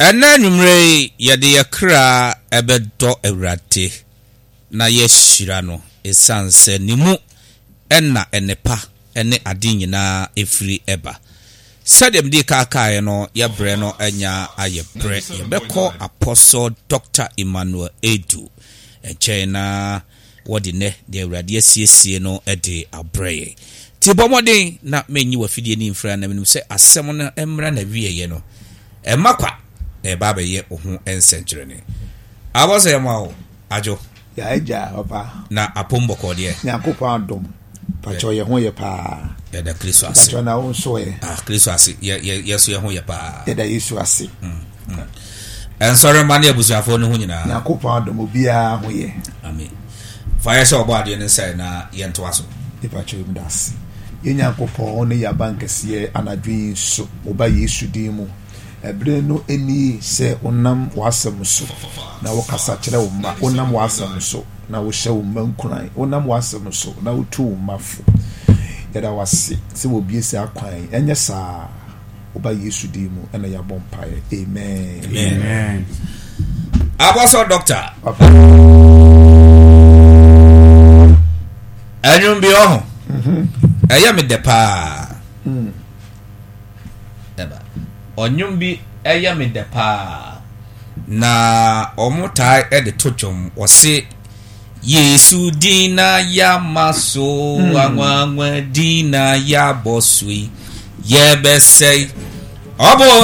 Ena numre yade yakra ebedo ewrate na yeshira no esanse nimu enna enepa ene ade nyina efiri eba sadem di kakae no yabre no anya ayebre yebekọ Apostle Dr. Emmanuel Edu enchena wodine de ewrade asiesie no ede abreye ti bomodin na menyi wafidie ni mfra na menim se asem no emra na wieye no emakwa baba ye ohun encentury abose yamao ajo ya eja opa na apombo kodie nyakopa adom pacho ye ho ye pa ya da Kristo ase pacho na wonso ye Kristo ase yeso ye ho ye pa ya da Yesu ase en sorry man ye busuafo no ho nyina nyakopa adom obia ho ye amen fire so obo ade ne say na ye nto aso pacho mdasi ye nyakopa one ya bankese anadwen so oba Yesu din mu ebre no eni se onam wasam so na wokasa kire wo ma onam wasam so na wo hye wo ma nkuran onam wasam so na wo tu wo mafo yada wase se wo biese akwan enye saa oba Yesu di mu ena ya bompae amen amen Apostle Doctor anyum bi oho eya me depa onyum bi eya me depa na omutai ede totwom wose Yesu dina ya maso anwanwa dina ya bosui yebesei obo